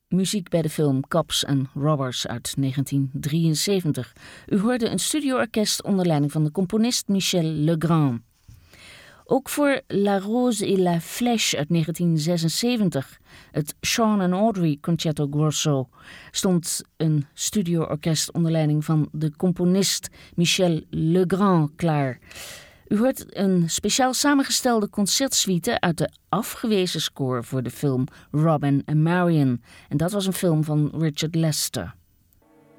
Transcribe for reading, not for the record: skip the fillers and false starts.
Muziek bij de film Cops and Robbers uit 1973. U hoorde een studioorkest onder leiding van de componist Michel Legrand. Ook voor La Rose et la Flèche uit 1976, het Sean and Audrey Concerto Grosso, stond een studioorkest onder leiding van de componist Michel Legrand klaar. U hoort een speciaal samengestelde concertsuite uit de afgewezen score voor de film Robin and Marian. En dat was een film van Richard Lester.